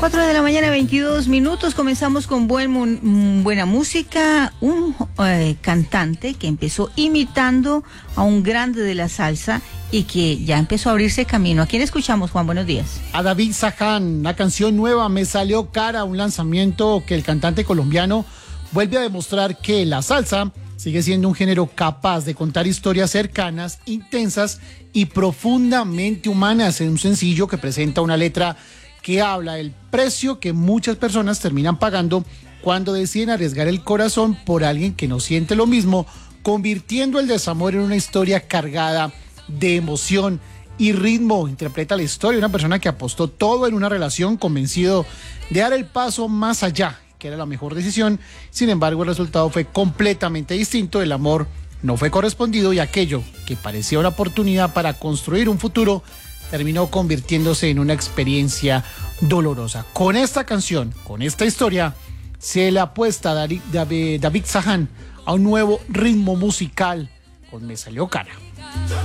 4 de la mañana, 22 minutos. Comenzamos con buena música. Un cantante que empezó imitando a un grande de la salsa y que ya empezó a abrirse camino. ¿A quién escuchamos, Juan? Buenos días. A David Saján, la canción nueva Me Salió Cara, un lanzamiento que el cantante colombiano vuelve a demostrar que la salsa sigue siendo un género capaz de contar historias cercanas, intensas y profundamente humanas en un sencillo que presenta una letra que habla del precio que muchas personas terminan pagando cuando deciden arriesgar el corazón por alguien que no siente lo mismo, convirtiendo el desamor en una historia cargada de emoción y ritmo. Interpreta la historia de una persona que apostó todo en una relación, convencido de dar el paso más allá, que era la mejor decisión. Sin embargo, el resultado fue completamente distinto. El amor no fue correspondido y aquello que parecía una oportunidad para construir un futuro terminó convirtiéndose en una experiencia dolorosa. Con esta canción, con esta historia, se le apuesta a David Saján a un nuevo ritmo musical con Me Salió Cara.